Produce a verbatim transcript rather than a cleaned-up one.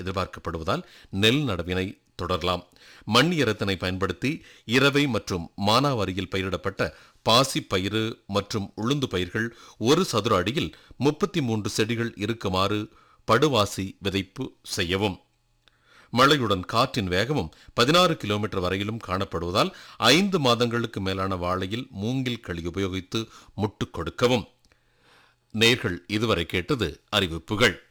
எதிர்பார்க்கப்படுவதால் நெல் நடவினை தொடரலாம். மண் இரத்தினை பயன்படுத்தி இரவை மற்றும் மானாவாரியில் பயிரிடப்பட்ட பாசி பயிறு மற்றும் உளுந்து பயிர்கள் ஒரு சதுர அடியில் முப்பத்தி மூன்று செடிகள் இருக்குமாறு படுவாசி விதைப்பு செய்யவும். மழையுடன் காற்றின் வேகமும் பதினாறு கிலோமீட்டர் வரையிலும் காணப்படுவதால் ஐந்து மாதங்களுக்கு மேலான வாழையில் மூங்கில் களி உபயோகித்து முட்டுக் கொடுக்கவும். நேர்கள் இதுவரை கேட்டது அறிவிப்புகள்.